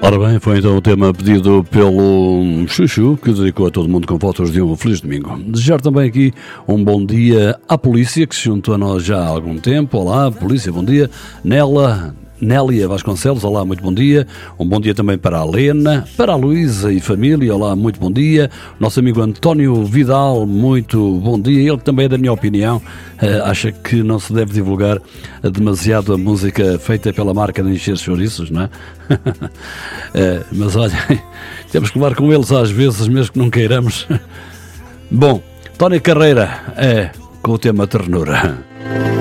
Ora bem, foi então o tema pedido pelo Chuchu, que dedicou a todo mundo com fotos de um feliz domingo. Desejar também aqui um bom dia à polícia, que se juntou a nós já há algum tempo. Olá, polícia, bom dia. Nélia Vasconcelos, olá, muito bom dia. Um bom dia também para a Helena, para a Luísa e família, olá, muito bom dia. Nosso amigo António Vidal, muito bom dia. Ele que também é da minha opinião, acha que não se deve divulgar demasiado a música feita pela marca de encher chouriços, não é? Mas olha, temos que levar com eles às vezes, mesmo que não queiramos. Bom, Tony Carreira, com o tema Ternura.